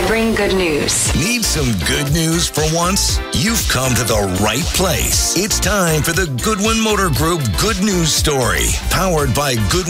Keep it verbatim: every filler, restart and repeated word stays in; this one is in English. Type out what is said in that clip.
I bring good news. Need some good news for once? You've come to the right place. It's time for the Goodwin Motor Group Good News Story, powered by Goodwin.